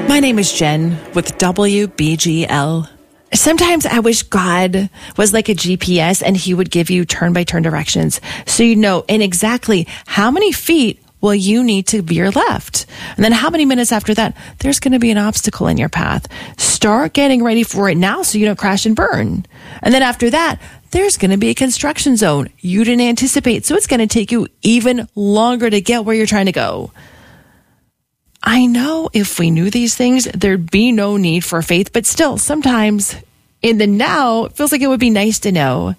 My name is Jen with WBGL. Sometimes I wish God was like a GPS and he would give you turn-by-turn directions so you know in exactly how many feet will you need to veer left. And then how many minutes after that, there's going to be an obstacle in your path. Start getting ready for it now so you don't crash and burn. And then after that, there's going to be a construction zone you didn't anticipate. So it's going to take you even longer to get where you're trying to go. I know if we knew these things, there'd be no need for faith, but still, sometimes in the now, it feels like it would be nice to know.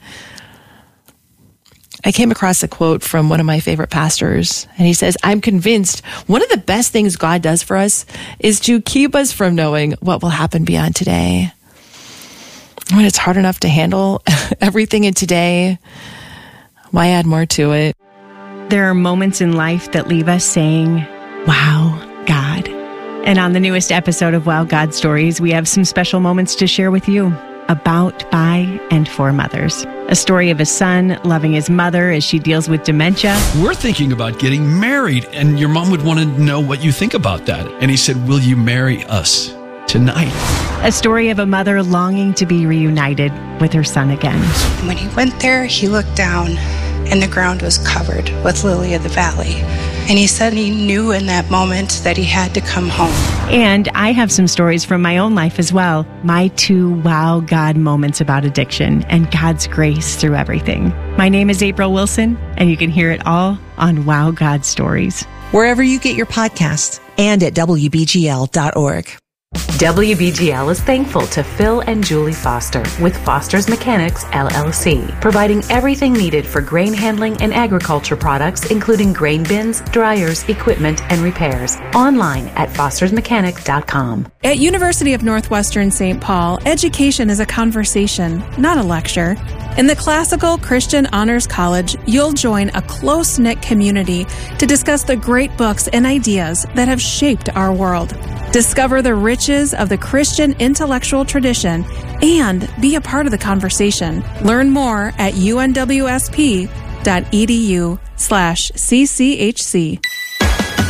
I came across a quote from one of my favorite pastors, and he says, I'm convinced one of the best things God does for us is to keep us from knowing what will happen beyond today. When it's hard enough to handle everything in today, why add more to it? There are moments in life that leave us saying, wow, God. And on the newest episode of Wow God Stories, we have some special moments to share with you about, by, and for mothers. A story of a son loving his mother as she deals with dementia. We're thinking about getting married, and your mom would want to know what you think about that. And he said, will you marry us tonight? A story of a mother longing to be reunited with her son again. When he went there, he looked down, and the ground was covered with lily of the valley. And he said he knew in that moment that he had to come home. And I have some stories from my own life as well. My 2 wow God moments about addiction and God's grace through everything. My name is April Wilson, and you can hear it all on Wow God Stories. Wherever you get your podcasts and at WBGL.org. WBGL is thankful to Phil and Julie Foster with Foster's Mechanics, LLC, providing everything needed for grain handling and agriculture products, including grain bins, dryers, equipment, and repairs. Online at fostersmechanic.com. At University of Northwestern St. Paul, education is a conversation, not a lecture. In the Classical Christian Honors College, you'll join a close-knit community to discuss the great books and ideas that have shaped our world. Discover the riches of the Christian intellectual tradition and be a part of the conversation. Learn more at unwsp.edu/cchc.